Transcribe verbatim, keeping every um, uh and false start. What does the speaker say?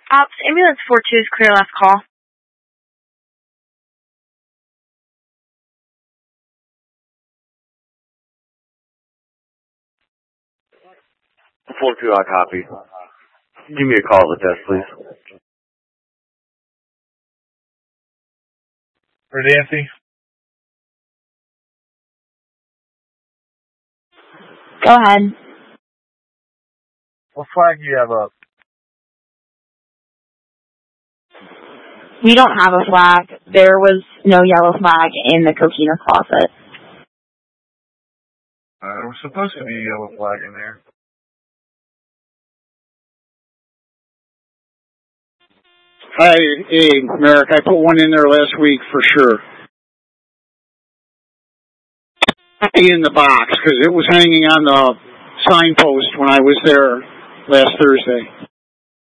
Ops, ambulance four two is clear, last call. four two, I copy. Give me a call at the desk, please. For Nancy? Go ahead. What flag do you have up? We don't have a flag. There was no yellow flag in the coquina closet. Uh, there was supposed to be a yellow flag in there. Hi, hey, Merrick, I put one in there last week for sure. In the box, because it was hanging on the signpost when I was there last Thursday.